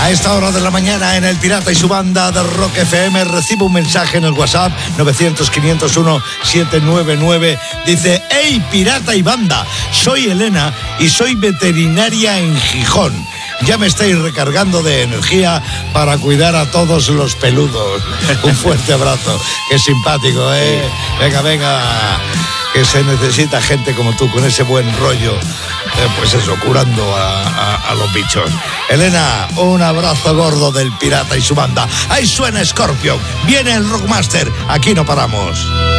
A esta hora de la mañana en El Pirata y su banda de Rock FM recibo un mensaje en el WhatsApp 900-501-799. Dice: hey, pirata y banda, soy Elena y soy veterinaria en Gijón. Ya me estáis recargando de energía para cuidar a todos los peludos. Un fuerte abrazo. Qué simpático, ¿eh? Venga. Que se necesita gente como tú, con ese buen rollo, pues eso, curando a los bichos. Elena, un abrazo gordo del Pirata y su banda. Ahí suena Scorpion, viene el Rockmaster, aquí no paramos.